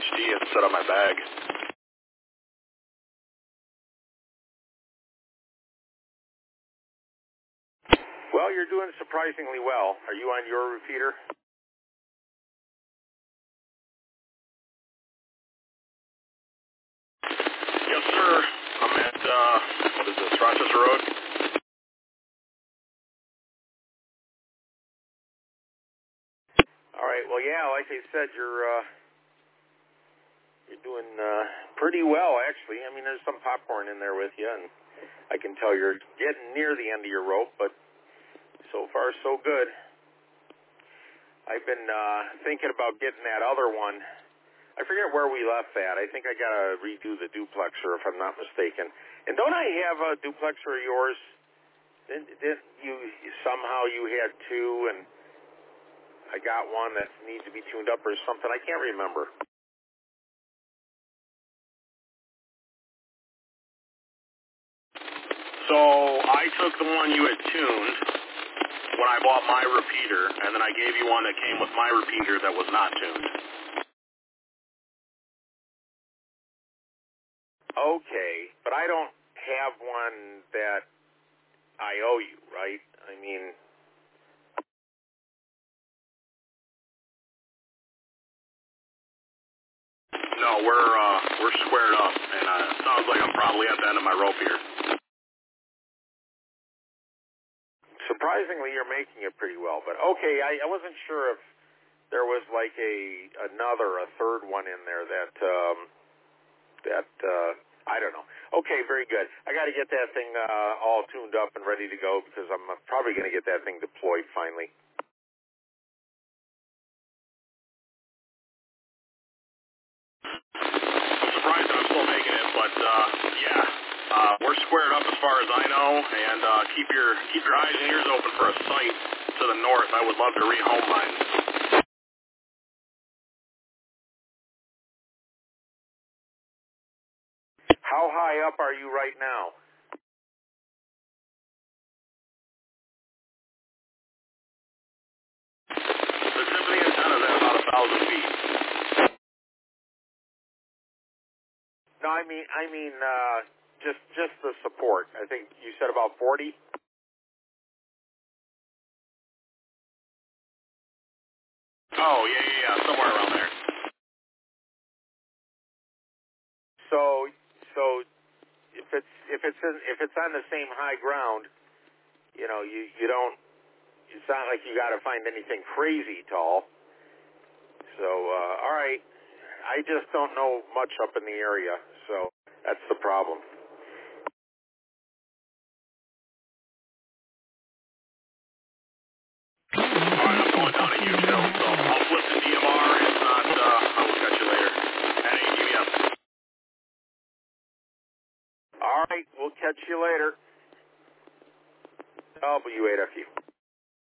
HD instead of my bag. Well, you're doing surprisingly well. Are you on your repeater? Yes, sir. I'm at, what is this, Rochester Road? All right. Well, yeah, like I said, you're doing pretty well, actually. I mean, there's some popcorn in there with you, and I can tell you're getting near the end of your rope, but so far, so good. I've been thinking about getting that other one. I forget where we left that. I think I got to redo the duplexer, if I'm not mistaken. And don't I have a duplexer of yours? Didn't you somehow you had two, and I got one that needs to be tuned up or something? I can't remember. So I took the one you had tuned when I bought my repeater, and then I gave you one that came with my repeater that was not tuned. Okay, but I don't have one that I owe you, right? I mean, No, we're squared up, and it sounds like I'm probably at the end of my rope here. surprisingly, you're making it pretty well. But okay, I wasn't sure if there was like a third one in there that I don't know. Okay, very good. I got to get that thing all tuned up and ready to go because I'm probably going to get that thing deployed finally. I'm surprised that I'm still making it, but yeah, we're squared up as far as I know, and keep your eyes and ears open for a site to the north. I would love to rehome mine. How high up are you right now? The Symphony antenna is at about 1,000 feet. No, I mean just the support. I think you said about 40. Oh yeah, somewhere around there. So if it's on the same high ground, you know, you don't. It's not like you got to find anything crazy tall. So all right, I just don't know much up in the area, so that's the problem. All right, I'm going down to Houston, so I'll flip the DMR. If not, I will catch you later. And hey, give me up. All right, we'll catch you later. W8FU.